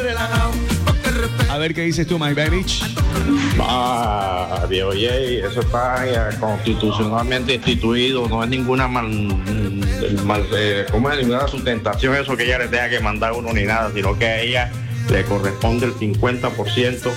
A ver qué dices tú, my baby. Viejo Jay, eso está constitucionalmente instituido, no es ninguna ¿cómo es? Ninguna sustentación eso que ella le tenga que mandar a uno ni nada, sino que a ella le corresponde el 50%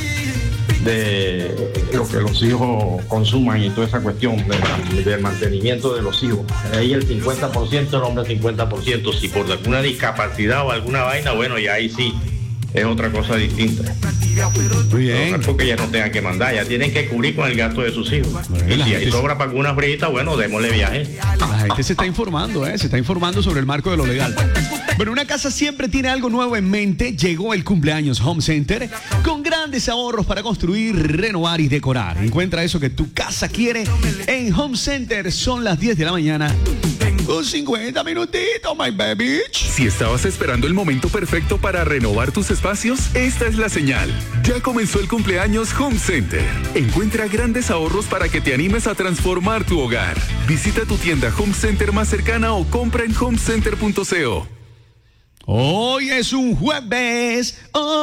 de lo que los hijos consuman y toda esa cuestión del mantenimiento de los hijos. A ella el 50%, el hombre el 50%. Si por alguna discapacidad o alguna vaina, bueno, ya ahí sí es otra cosa distinta. Muy bien. No es porque ya no tengan que mandar, ya tienen que cubrir con el gasto de sus hijos. Bueno, y si hay sobra para alguna brillita, bueno, démosle viaje. La gente se está informando, se está informando sobre el marco de lo legal. Bueno, una casa siempre tiene algo nuevo en mente. Llegó el cumpleaños Home Center con grandes ahorros para construir, renovar y decorar. Encuentra eso que tu casa quiere en Home Center. Son las 10 de la mañana. Con 50 minutitos, my baby. Si estabas esperando el momento perfecto para renovar tus espacios, esta es la señal. Ya comenzó el cumpleaños Home Center. Encuentra grandes ahorros para que te animes a transformar tu hogar. Visita tu tienda Home Center más cercana o compra en homecenter.co. Hoy es un jueves,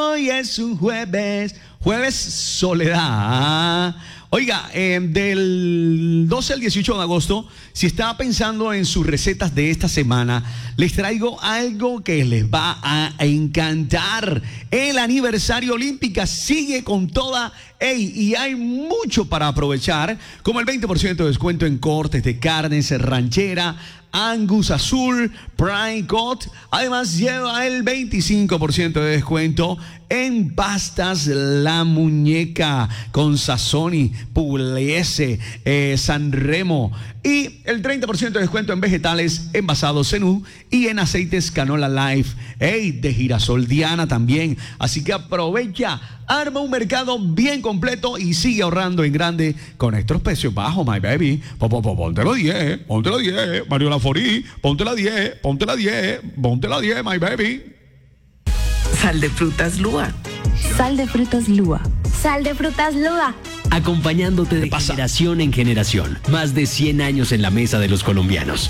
jueves soledad. Oiga, del 12 al 18 de agosto, si estaba pensando en sus recetas de esta semana, les traigo algo que les va a encantar. El aniversario Olímpica sigue con toda, y hay mucho para aprovechar, como el 20% de descuento en cortes de carnes ranchera, Angus Azul, Prime Cut. Además lleva el 25% de descuento en pastas La Muñeca con Sazoni, Pugliese, San Remo. Y el 30% de descuento en vegetales envasados Zenú y en aceites Canola Life. De girasol Diana también. Así que aprovecha, arma un mercado bien completo y sigue ahorrando en grande con estos precios bajos, my baby. Ponte la 10, Mario Laforí, ponte la 10, ponte la 10, my baby. Sal de frutas Lua. Sal de frutas Lua. Sal de frutas Lua. Acompañándote de generación en generación. Más de 100 años en la mesa de los colombianos.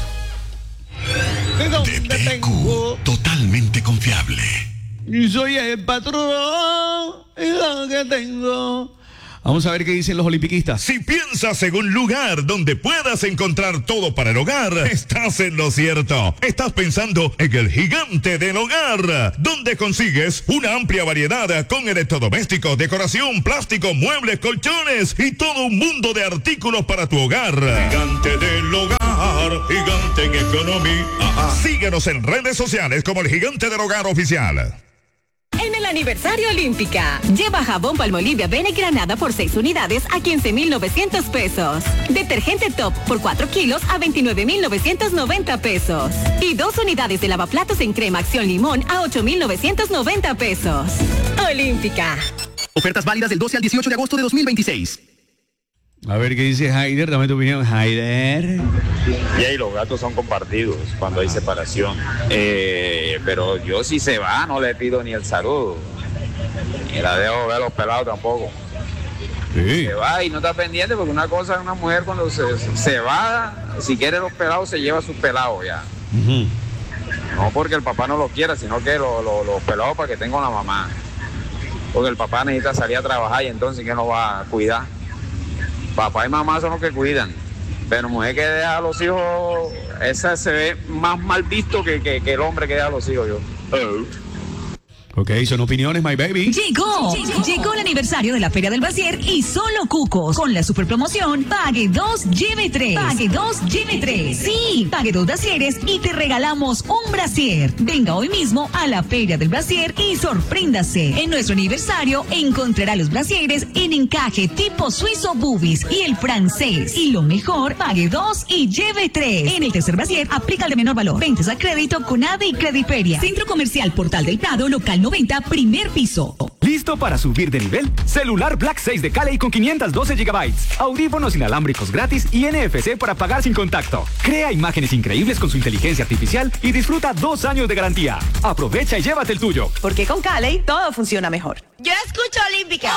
DPQ, totalmente confiable. Y soy el patrón, y lo que tengo. Vamos a ver qué dicen los olimpiquistas. Si piensas en un lugar donde puedas encontrar todo para el hogar, estás en lo cierto. Estás pensando en el Gigante del Hogar, donde consigues una amplia variedad con electrodomésticos, decoración, plástico, muebles, colchones y todo un mundo de artículos para tu hogar. Gigante del Hogar, gigante en economía. Síguenos en redes sociales como el Gigante del Hogar Oficial. En el aniversario Olímpica, lleva jabón Palmolive Bene Granada por 6 unidades a 15,900 pesos. Detergente Top por 4 kilos a 29,990 pesos. Y 2 unidades de lavaplatos en crema Acción Limón a 8,990 pesos. Olímpica. Ofertas válidas del 12 al 18 de agosto de 2026. A ver qué dice Haider, dame tu opinión, Haider. Y los gastos son compartidos cuando hay separación. Pero yo si se va no le pido ni el saludo. Ni la dejo ver a los pelados tampoco. Sí. Se va y no está pendiente porque una cosa es una mujer cuando se va, si quiere los pelados se lleva sus pelados ya. Uh-huh. No porque el papá no lo quiera, sino que los pelados para que tenga una mamá. Porque el papá necesita salir a trabajar y entonces ¿quién lo va a cuidar? Papá y mamá son los que cuidan, pero mujer que deja a los hijos, esa se ve más mal visto que el hombre que deja a los hijos. Ok, son opiniones, my baby. Llegó el aniversario de la Feria del Brasier y solo Cucos. Con la super promoción, pague 2, lleve 3. Pague 2, lleve 3. Sí, pague 2 brasieres y te regalamos un brasier. Venga hoy mismo a la Feria del Brasier y sorpréndase. En nuestro aniversario encontrará los brasieres en encaje tipo suizo boobies y el francés. Y lo mejor, pague 2 y lleve 3. En el tercer brasier, aplica el de menor valor. Ventas a crédito con ADE y Crediferia. Centro Comercial Portal del Prado, local 90, primer piso. ¿Listo para subir de nivel? Celular Black 6 de Cali con 512 GB, audífonos inalámbricos gratis y NFC para pagar sin contacto. Crea imágenes increíbles con su inteligencia artificial y disfruta 2 años de garantía. Aprovecha y llévate el tuyo. Porque con Cali todo funciona mejor. Yo escucho Olímpica.